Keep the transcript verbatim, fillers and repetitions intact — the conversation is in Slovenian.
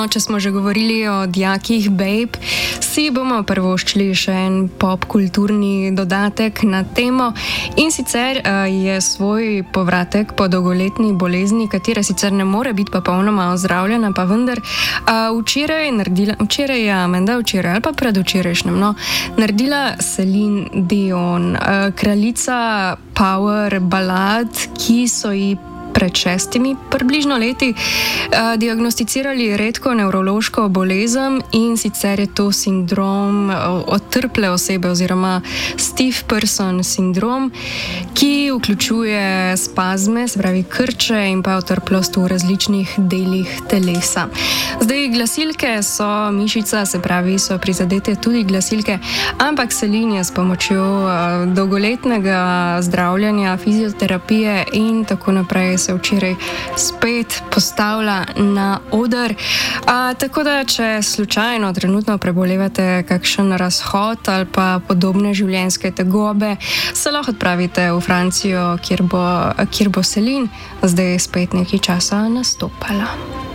če smo že govorili o dijakih Babe, si bomo prvoščili še en popkulturni dodatek na temo in sicer uh, je svoj povratek po dolgoletni bolezni, katera sicer ne more biti pa polnoma ozdravljena, pa vendar uh, včeraj naredila, včeraj ja, menda včeraj ali pa predvčerajšnjem, no, naredila Celine Dion, uh, kraljica power balad, ki so ji pred šestimi približno leti uh, diagnosticirali redko nevrološko bolezen in sicer je to sindrom uh, otrple osebe oziroma stiff person sindrom, ki vključuje spazme, se pravi krče in pa otrplost v različnih delih telesa. Zdaj, glasilke so mišica, se pravi, so prizadete tudi glasilke, ampak Celine je s pomočjo uh, dolgoletnega zdravljanja, fizioterapije in tako naprej se včeraj spet postavila na oder. A, tako da, če slučajno trenutno prebolevate kakšen razhod ali pa podobne življenjske tegobe, se lahko odpravite v Francijo, kjer bo, kjer bo Celine zdaj spet nekaj časa nastopala.